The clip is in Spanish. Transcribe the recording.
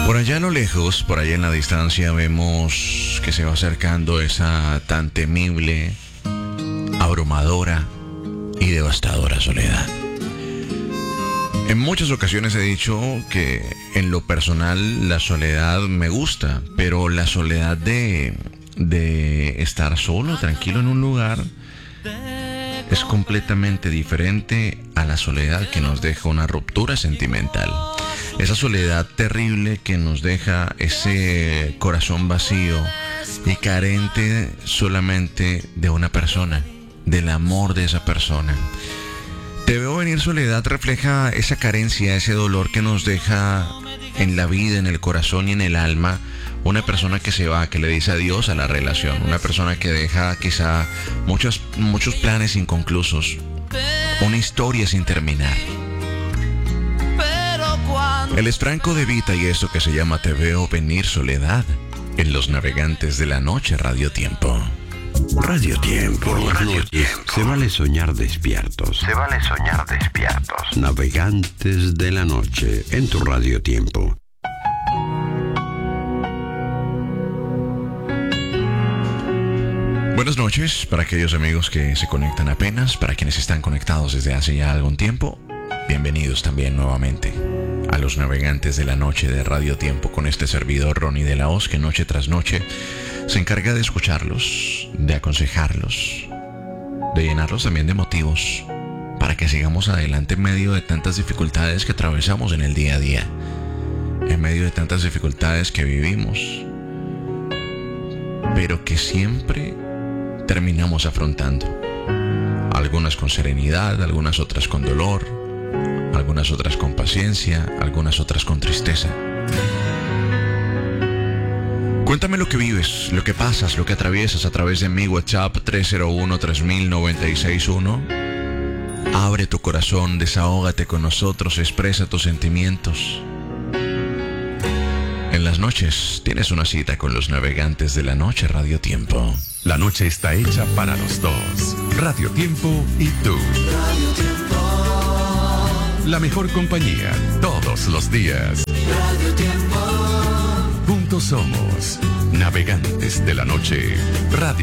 Por allá a lo lejos, por allá en la distancia, vemos que se va acercando esa tan temible, abrumadora y devastadora soledad. En muchas ocasiones he dicho que en lo personal la soledad me gusta, pero la soledad de estar solo, tranquilo en un lugar, es completamente diferente a la soledad que nos deja una ruptura sentimental. Esa soledad terrible que nos deja ese corazón vacío y carente solamente de una persona, del amor de esa persona. Te veo venir soledad refleja esa carencia, ese dolor que nos deja en la vida, en el corazón y en el alma una persona que se va, que le dice adiós a la relación, una persona que deja quizá muchos planes inconclusos, una historia sin terminar. Él es Franco De Vita y esto que se llama Te Veo Venir Soledad en Los Navegantes de la Noche, Radio Tiempo. Radio Tiempo. Se vale soñar despiertos. Navegantes de la Noche en tu Radio Tiempo. Buenas noches para aquellos amigos que se conectan apenas, para quienes están conectados desde hace ya algún tiempo. Bienvenidos también nuevamente a Los Navegantes de la Noche de Radio Tiempo con este servidor Ronnie de la Hoz, que noche tras noche se encarga de escucharlos, de aconsejarlos, de llenarlos también de motivos para que sigamos adelante en medio de tantas dificultades que atravesamos en el día a día, en medio de tantas dificultades que vivimos, pero que siempre terminamos afrontando. Algunas con serenidad, algunas otras con dolor, algunas otras con paciencia, algunas otras con tristeza. Cuéntame lo que vives, lo que pasas, lo que atraviesas a través de mi WhatsApp 301-3000-961. Abre tu corazón, desahógate con nosotros, expresa tus sentimientos. En las noches tienes una cita con Los Navegantes de la Noche, Radio Tiempo. La noche está hecha para los dos. Radio Tiempo y tú. Radio Tiempo. La mejor compañía todos los días. Radio Tiempo. Juntos somos Navegantes de la Noche. Radio